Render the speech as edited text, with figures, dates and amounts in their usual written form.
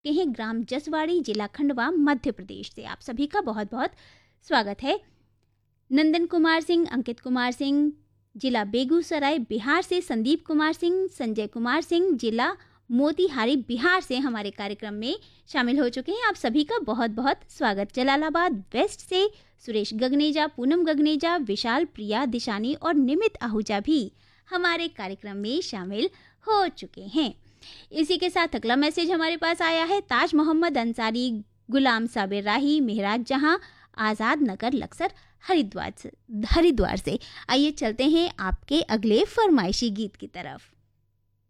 के हैं ग्राम जसवाड़ी, जिला खंडवा, मध्य प्रदेश से। आप सभी का बहुत बहुत स्वागत है। नंदन कुमार सिंह, अंकित कुमार सिंह, जिला बेगूसराय, बिहार से। संदीप कुमार सिंह, संजय कुमार सिंह, जिला मोतिहारी, बिहार से हमारे कार्यक्रम में शामिल हो चुके हैं। आप सभी का बहुत बहुत स्वागत। जलालाबाद वेस्ट से सुरेश गगनेजा, पूनम गगनेजा, विशाल, प्रिया, दिशानी और निमित आहूजा भी हमारे कार्यक्रम में शामिल हो चुके हैं। इसी के साथ अगला मैसेज हमारे पास आया है ताज मोहम्मद अंसारी, गुलाम साबिर राही, मेहराज जहां, आज़ाद नगर, लक्सर, हरिद्वार से। आइए चलते हैं आपके अगले फरमाइशी गीत की तरफ।